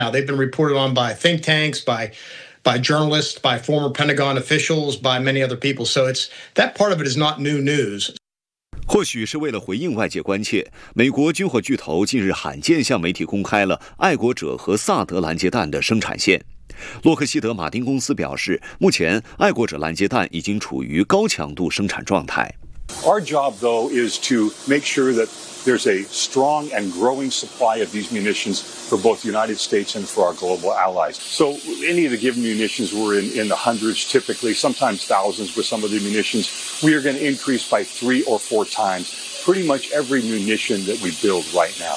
Now, they've been reported on by think tanks, by journalists, by former Pentagon officials, by many other people. So that part of it is not new news. 或许是为了回应外界关切，美国军火巨头近日罕见向媒体公开了爱国者和萨德拦截弹的生产线。洛克希德马丁公司表示，目前爱国者拦截弹已经处于高强度生产状态。 Our job, though, is to make sure that there's a strong and growing supply of these munitions for both the United States and for our global allies. So any of the given munitions were in the hundreds, typically, sometimes thousands with some of the munitions. We are going to increase by 3 or 4 times pretty much every munition that we build right now.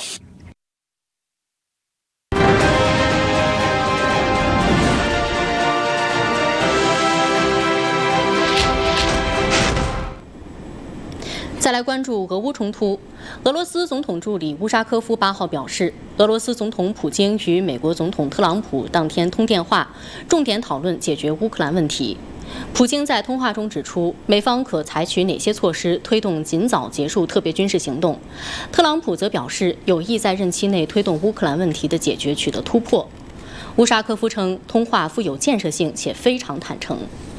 再来关注俄乌冲突。俄罗斯总统助理乌沙科夫8号表示，俄罗斯总统普京与美国总统特朗普当天通电话，重点讨论解决乌克兰问题。普京在通话中指出，美方可采取哪些措施推动尽早结束特别军事行动。特朗普则表示，有意在任期内推动乌克兰问题的解决取得突破。乌沙科夫称，通话富有建设性且非常坦诚。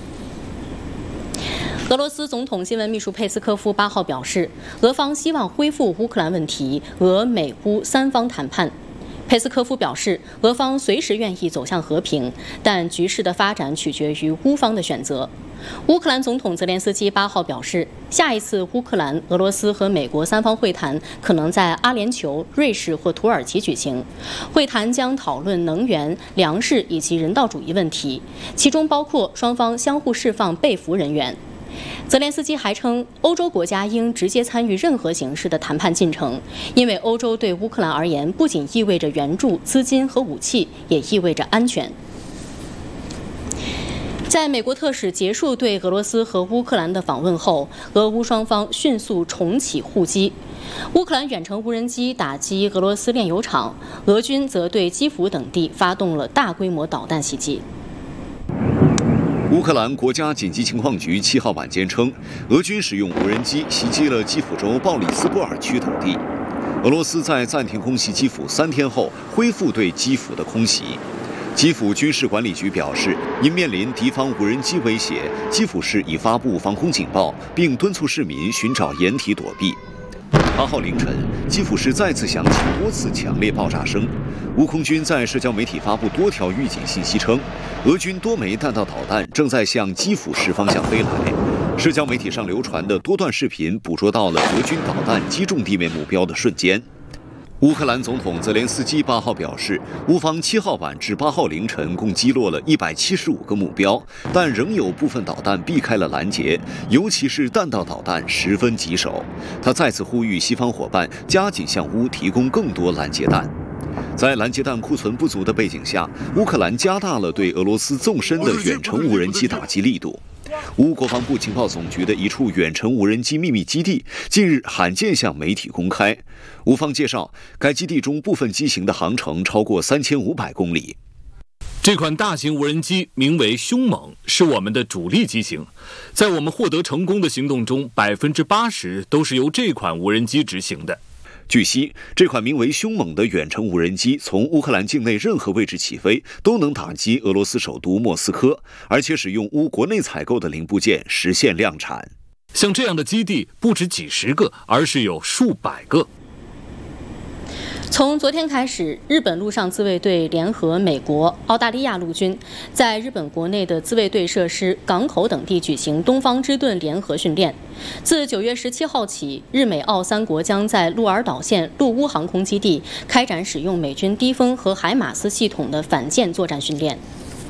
俄罗斯总统新闻秘书佩斯科夫8号表示，俄方希望恢复乌克兰问题俄美乌3方谈判。佩斯科夫表示，俄方随时愿意走向和平，但局势的发展取决于乌方的选择。乌克兰总统泽连斯基8号表示，下一次乌克兰、俄罗斯和美国3方会谈可能在阿联酋、瑞士或土耳其举行。会谈将讨论能源、粮食以及人道主义问题，其中包括双方相互释放被俘人员。泽连斯基还称，欧洲国家应直接参与任何形式的谈判进程，因为欧洲对乌克兰而言不仅意味着援助、资金和武器，也意味着安全。在美国特使结束对俄罗斯和乌克兰的访问后，俄乌双方迅速重启互击。乌克兰远程无人机打击俄罗斯炼油厂，俄军则对基辅等地发动了大规模导弹袭击。 乌克兰国家紧急情况局7号晚间称，俄军使用无人机袭击了基辅州鲍里斯波尔区等地。俄罗斯在暂停空袭基辅3天后，恢复对基辅的空袭。基辅军事管理局表示，因面临敌方无人机威胁，基辅市已发布防空警报，并敦促市民寻找掩体躲避。8号凌晨，基辅市再次响起多次强烈爆炸声。乌空军在社交媒体发布多条预警信息称，俄军多枚弹道导弹正在向基辅市方向飞来。社交媒体上流传的多段视频捕捉到了俄军导弹击中地面目标的瞬间。乌克兰总统泽连斯基8号表示，乌方7号晚至8号凌晨共击落了175个目标，但仍有部分导弹避开了拦截，尤其是弹道导弹十分棘手。他再次呼吁西方伙伴加紧向乌提供更多拦截弹。在拦截弹库存不足的背景下，乌克兰加大了对俄罗斯纵深的远程无人机打击力度。乌国防部情报总局的一处远程无人机秘密基地近日罕见向媒体公开。乌方介绍，该基地中部分机型的航程超过3500公里。 这款大型无人机名为凶猛，是我们的主力机型。在我们获得成功的行动中，80%都是由这款无人机执行的。 据悉，这款名为凶猛的远程无人机从乌克兰境内任何位置起飞，都能打击俄罗斯首都莫斯科，而且使用乌国内采购的零部件实现量产。 像这样的基地不止几十个，而是有数百个。 从昨天开始，日本陆上自卫队联合美国、澳大利亚陆军，在日本国内的自卫队设施、港口等地举行东方之盾联合训练。自9月17号起，日美澳3国将在鹿儿岛县陆乌航空基地开展使用美军低风和海马斯系统的反舰作战训练。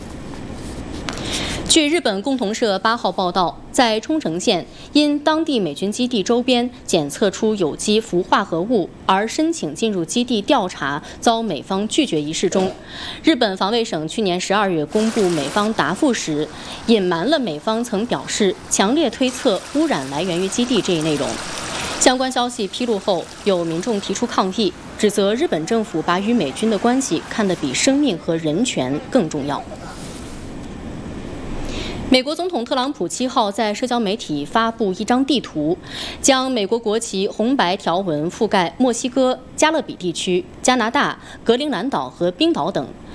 据日本共同社8号报道，在冲绳县因当地美军基地周边检测出有机氟化合物而申请进入基地调查遭美方拒绝一事中，日本防卫省去年12月公布美方答复时，隐瞒了美方曾表示强烈推测污染来源于基地这一内容。相关消息披露后，有民众提出抗议，指责日本政府把与美军的关系看得比生命和人权更重要。 美国总统特朗普7号在社交媒体发布一张地图，将美国国旗红白条纹覆盖墨西哥、加勒比地区、加拿大、格陵兰岛和冰岛等。